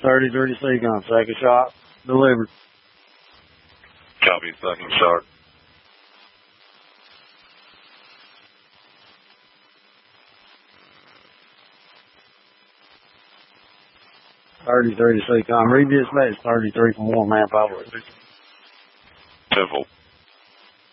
33 Seacon, second shot, delivered. Copy, second shot. Seacon, redispatch 33 from 1 man public. Temple.